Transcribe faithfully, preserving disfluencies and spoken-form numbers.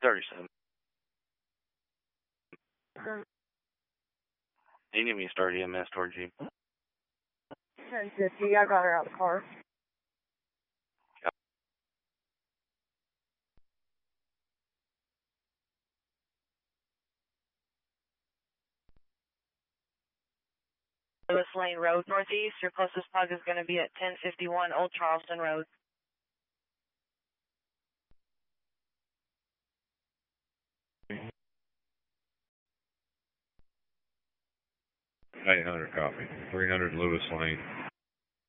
thirty-seven. Um, You need me to start E M S towards you. ten fifty, I got her out of the car. Lewis Lane Road, northeast. Your closest plug is going to be at ten fifty-one Old Charleston Road. eight hundred copy. three hundred Lewis Lane.